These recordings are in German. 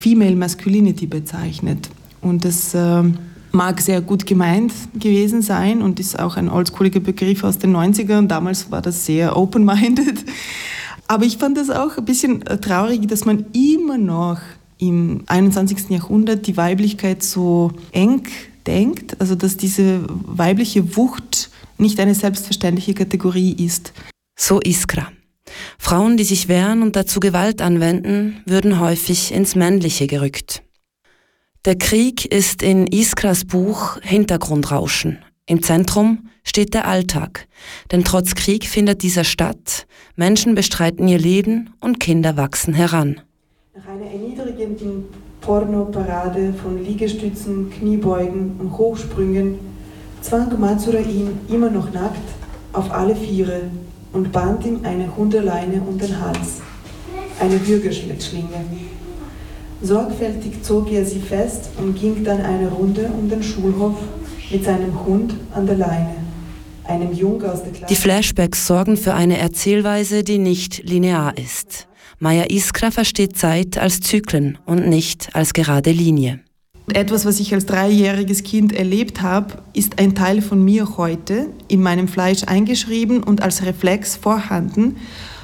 Female Masculinity bezeichnet. Und das mag sehr gut gemeint gewesen sein und ist auch ein oldschooliger Begriff aus den 90ern. Damals war das sehr open-minded. Aber ich fand das auch ein bisschen traurig, dass man immer noch im 21. Jahrhundert die Weiblichkeit so eng denkt, also dass diese weibliche Wucht nicht eine selbstverständliche Kategorie ist. So Iskra. Frauen, die sich wehren und dazu Gewalt anwenden, würden häufig ins Männliche gerückt. Der Krieg ist in Iskras Buch Hintergrundrauschen. Im Zentrum steht der Alltag, denn trotz Krieg findet dieser statt, Menschen bestreiten ihr Leben und Kinder wachsen heran. Nach einer erniedrigenden Pornoparade von Liegestützen, Kniebeugen und Hochsprüngen zwang Matsura ihn immer noch nackt auf alle Viere und band ihm eine Hundeleine um den Hals, eine Würgeschlinge. Sorgfältig zog er sie fest und ging dann eine Runde um den Schulhof mit seinem Hund an der Leine, einem Jungen aus der Klasse. Die Flashbacks sorgen für eine Erzählweise, die nicht linear ist. Maya Iskra versteht Zeit als Zyklen und nicht als gerade Linie. Etwas, was ich als 3-jähriges Kind erlebt habe, ist ein Teil von mir heute in meinem Fleisch eingeschrieben und als Reflex vorhanden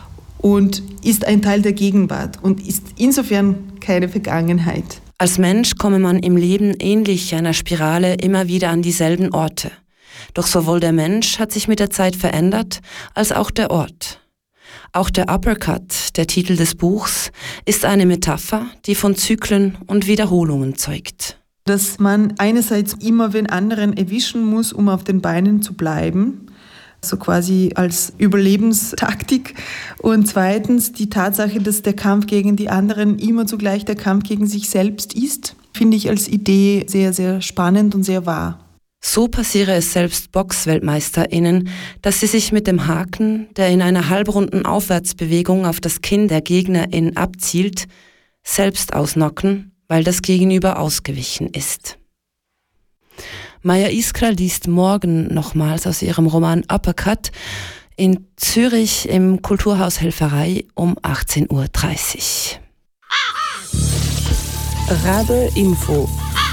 und ist ein Teil der Gegenwart und ist insofern keine Vergangenheit. Als Mensch komme man im Leben ähnlich einer Spirale immer wieder an dieselben Orte. Doch sowohl der Mensch hat sich mit der Zeit verändert, als auch der Ort. Auch der Uppercut, der Titel des Buchs, ist eine Metapher, die von Zyklen und Wiederholungen zeugt. Dass man einerseits immer den anderen erwischen muss, um auf den Beinen zu bleiben, so quasi als Überlebenstaktik. Und zweitens die Tatsache, dass der Kampf gegen die anderen immer zugleich der Kampf gegen sich selbst ist, finde ich als Idee sehr, sehr spannend und sehr wahr. So passiere es selbst BoxweltmeisterInnen, dass sie sich mit dem Haken, der in einer halbrunden Aufwärtsbewegung auf das Kinn der Gegnerin abzielt, selbst ausnocken, weil das Gegenüber ausgewichen ist. Maya Iskra liest morgen nochmals aus ihrem Roman Uppercut in Zürich im Kulturhaus Helferei um 18:30 Uhr. Rabe Info.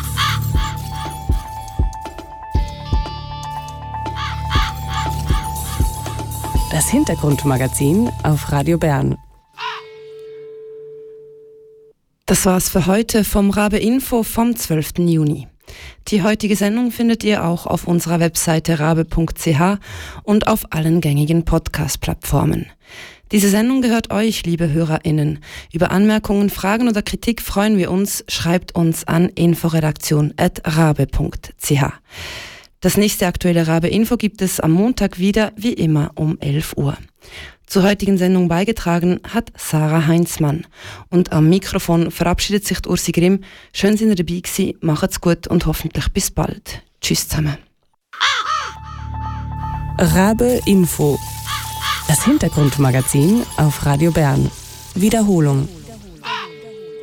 Das Hintergrundmagazin auf Radio Bern. Das war's für heute vom Rabe Info vom 12. Juni. Die heutige Sendung findet ihr auch auf unserer Webseite rabe.ch und auf allen gängigen Podcast-Plattformen. Diese Sendung gehört euch, liebe HörerInnen. Über Anmerkungen, Fragen oder Kritik freuen wir uns. Schreibt uns an inforedaktion@rabe.ch. Das nächste aktuelle Rabe-Info gibt es am Montag wieder, wie immer um 11 Uhr. Zur heutigen Sendung beigetragen hat Sarah Heinzmann. Und am Mikrofon verabschiedet sich Ursi Grimm. Schön, sind ihr dabei gewesen, macht's gut und hoffentlich bis bald. Tschüss zusammen. Rabe Info. Das Hintergrundmagazin auf Radio Bern. Wiederholung.